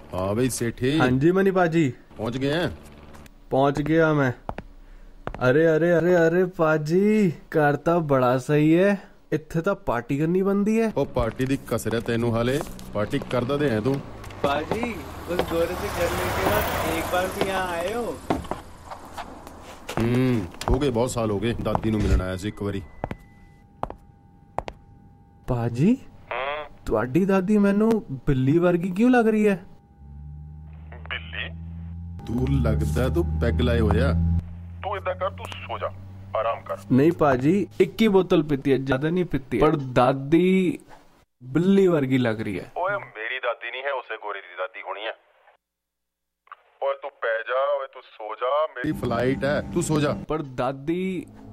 हाँ भाई सेठी। हाँ जी मनी पाजी, पहुंच गए हैं। पहुंच गया मैं। अरे अरे अरे अरे पाजी, घर तो बड़ा सही है। इत्थे तो पार्टी करनी बनती है। ओ पार्टी दी कसर है तेनू हाले, पार्टी करदा दे हैं तू। पाजी उस गोरे से करने के बाद एक बार भी यहाँ आए हो? हो गए, बहुत साल हो गए। दादी नू मिलन आया सी एक बारी। पाजी ਤੁਹਾਡੀ ਦਾਦੀ ਮੈਨੂੰ ਬਿੱਲੀ ਵਰਗੀ ਕਿਉਂ ਲੱਗ ਰਹੀ ਹੈ? ਬਿੱਲੀ? ਤੂੰ ਲੱਗਦਾ ਤੂੰ ਪੈਗ ਲਾਏ ਹੋਇਆ। ਤੂੰ ਇਦਾਂ ਕਰ, ਤੂੰ ਸੋ ਜਾ, ਆਰਾਮ ਕਰ। नहीं पाजी, 21 बोतल पीती है, ज्यादा नहीं पीती, पर दादी बिल्ली वर्गी लग रही है। ਓਏ ਮੇਰੀ ਦਾਦੀ ਨਹੀਂ ਹੈ, ਉਸੇ ਗੋਰੀ ਦੀ ਦਾਦੀ ਹੋਣੀ ਹੈ। ਓਏ ਤੂੰ ਪੈ ਜਾ, ਓਏ ਤੂੰ ਸੋ ਜਾ। मेरी फ्लाइट है, तू सो जा। पर दादी